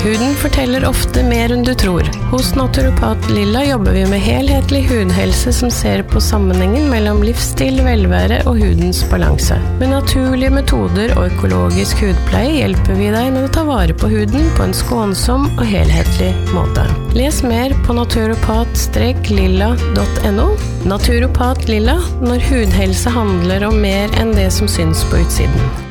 Huden forteller ofte mer enn du tror. Hos Naturopat Lilla jobber vi med helhetlig hudhelse som ser på sammenhengen mellom livsstil, velvære og hudens balanse. Med naturlige metoder og økologisk hudpleie hjelper vi deg med å ta vare på huden på en skånsom og helhetlig måte. Les mer på naturopat-lilla.no. Naturopat Lilla, når hudhelse handler om mer enn det som syns på utsiden.